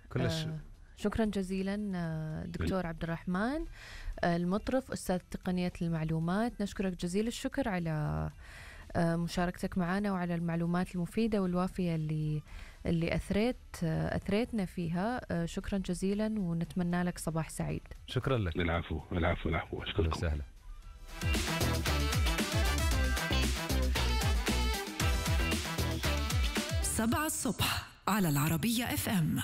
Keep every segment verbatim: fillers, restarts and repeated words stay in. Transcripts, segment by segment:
كلش. آه شكرا جزيلا آه دكتور عبد الرحمن آه المطرف، أستاذ تقنية المعلومات. نشكرك جزيل الشكر على آه مشاركتك معنا وعلى المعلومات المفيدة والوافية اللي اللي أثريت آه أثريتنا فيها. آه شكرا جزيلا ونتمنى لك صباح سعيد. شكرا لك. العفو العفو العفو. أشكركم. سهلا. سبعة الصبح على العربية اف ام.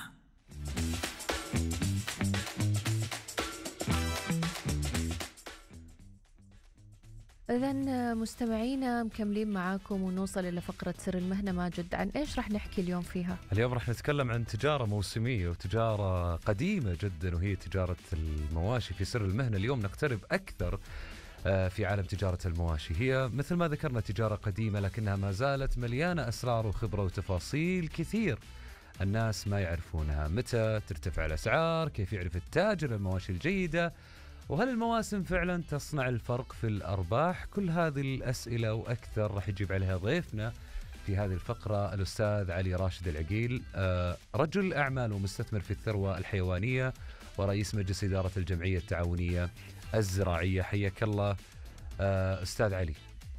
إذن مستمعينا مكملين معاكم ونوصل إلى فقرة سر المهنة. ماجد، عن إيش رح نحكي اليوم فيها؟ اليوم رح نتكلم عن تجارة موسمية وتجارة قديمة جدا، وهي تجارة المواشي. في سر المهنة اليوم نقترب أكثر في عالم تجارة المواشي. هي مثل ما ذكرنا تجارة قديمة، لكنها ما زالت مليانة أسرار وخبرة وتفاصيل كثير الناس ما يعرفونها. متى ترتفع الأسعار؟ كيف يعرف التاجر المواشي الجيدة؟ وهل المواسم فعلا تصنع الفرق في الأرباح؟ كل هذه الأسئلة وأكثر رح يجيب عليها ضيفنا في هذه الفقرة، الأستاذ علي راشد العقيل، رجل أعمال ومستثمر في الثروة الحيوانية ورئيس مجلس إدارة الجمعية التعاونية الزراعية. حياك الله أستاذ علي.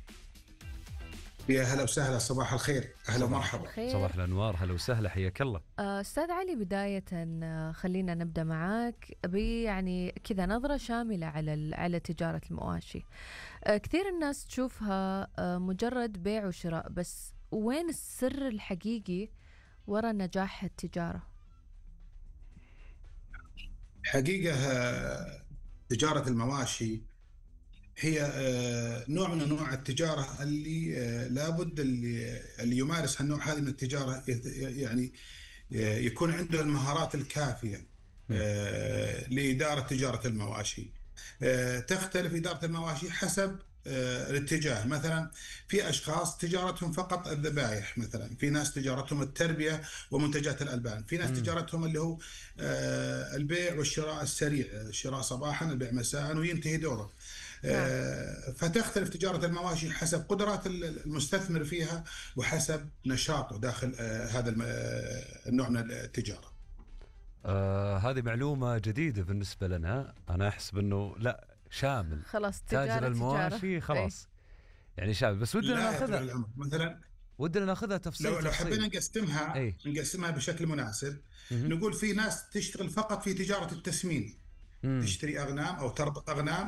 يا هلا وسهلا، صباح الخير، أهلا ومرحبا. صباح الأنوار، هلا وسهلا، حياك الله. أستاذ علي، بداية خلينا نبدأ معاك يعني كذا نظرة شاملة على على تجارة المواشي. كثير الناس تشوفها مجرد بيع وشراء، بس وين السر الحقيقي وراء نجاح التجارة؟ حقيقة تجارة المواشي هي نوع من أنواع التجارة اللي لابد اللي, اللي يمارس هالنوع هذه من التجارة يعني يكون عنده المهارات الكافية لإدارة تجارة المواشي. تختلف إدارة المواشي حسب الاتجاه. مثلا في أشخاص تجارتهم فقط الذبائح، مثلا في ناس تجارتهم التربية ومنتجات الألبان، في ناس م. تجارتهم اللي هو البيع والشراء السريع، الشراء صباحا البيع مساء وينتهي دوره. آه فتختلف تجارة المواشي حسب قدرات المستثمر فيها وحسب نشاطه داخل آه هذا النوع من التجارة. آه هذه معلومة جديدة بالنسبة لنا. أنا أحسب أنه لا شامل، خلاص تاجر المواشي خلاص يعني شامل، بس ودنا ناخذها مثلا ودنا ناخذها تفصيل. لو, لو حبينا نقسمها أي. نقسمها بشكل مناسب. م-م. نقول في ناس تشتغل فقط في تجارة التسمين، م. تشتري أغنام أو تربط أغنام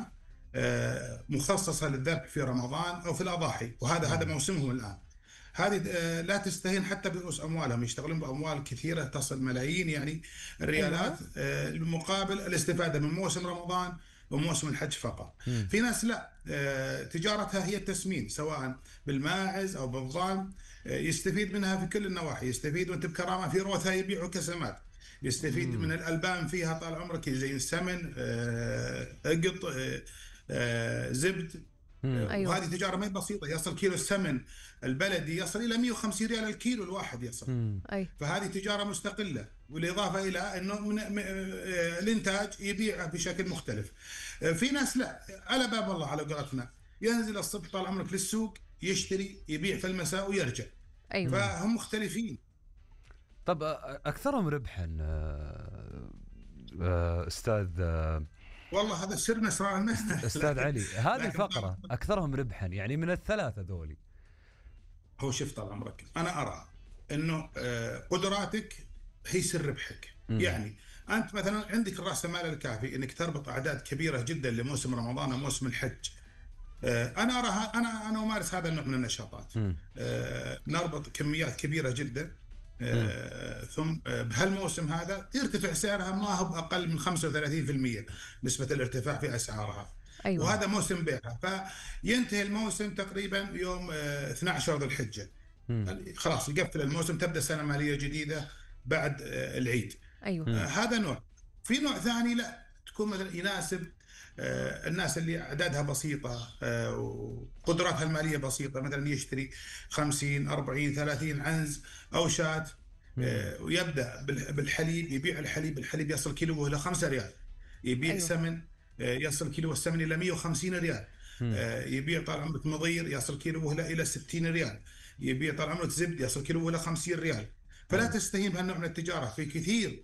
مخصصة للذبح في رمضان أو في الأضاحي، وهذا م. هذا موسمهم الآن. هذه لا تستهين حتى برؤوس أموالهم، يشتغلون بأموال كثيرة تصل ملايين يعني الريالات مقابل الاستفادة من موسم رمضان وموسم الحج فقط. م. في ناس لا تجارتها هي التسمين، سواء بالماعز أو بالضان، يستفيد منها في كل النواحي. يستفيد وانت بكرامة في روثها يبيعوا كسمات، يستفيد مم. من الألبان فيها طال عمرك زي السمن، أقط، آه، زبد. آه، أيوة. وهذه تجارة ما هي بسيطة. يصل كيلو السمن البلدي يصل إلى مئة وخمسين ريال الكيلو الواحد يصل. أيوة. فهذه تجارة مستقلة، بالإضافة إلى أنه من آه الإنتاج يبيع بشكل مختلف. آه في ناس لا، على باب الله على قولتنا، ينزل الصبح طال عمرك للسوق يشتري يبيع في المساء ويرجع. أيوة. فهم مختلفين. طب أكثرهم ربحا أستاذ؟ والله هذا سر نسران المهنة أستاذ علي، هذه الفقرة أكثرهم ربحا يعني من الثلاثة ذولي. هو شوف طال عمرك، أنا أرى أنه قدراتك هي سر ربحك. م. يعني أنت مثلا عندك الرأس المال الكافي أنك تربط أعداد كبيرة جدا لموسم رمضان وموسم الحج. أنا أرى أنا أنا أمارس هذا النوع من النشاطات. نربط كميات كبيرة جدا، آه، ثم آه، بهالموسم هذا يرتفع سعرها ما هو أقل من خمسة وثلاثين بالمئة نسبة الارتفاع في أسعارها. أيوة. وهذا موسم بيعها، فينتهي الموسم تقريبا يوم آه، اثني عشر ذو الحجة. خلاص يقفل الموسم، تبدأ سنة مالية جديدة بعد آه، العيد. أيوة. آه، هذا نوع. في نوع ثاني لا، تكون مثلا يناسب آه، الناس اللي أعدادها بسيطة آه، وقدراتها المالية بسيطة، مثلا يشتري خمسين أربعين ثلاثين عنز أو شاة، آه، ويبدأ بالحليب، يبيع الحليب الحليب يصل كيلوه إلى خمسة ريال، يبيع أيوة. سمن آه، يصل كيلو السمن إلى مئة وخمسين ريال، آه، يبيع طال عمرك مضير يصل كيلوه إلى ستين ريال، يبيع طال عمرك زبد يصل كيلوه إلى خمسين ريال. فلا تستهين بهالنوع من التجارة. في كثير